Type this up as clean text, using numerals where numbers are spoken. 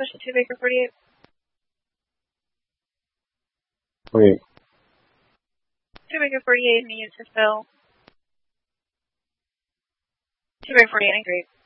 push it to Baker 48. 48. 2 Baker 48 needs to fill. 2 Baker 48 and great.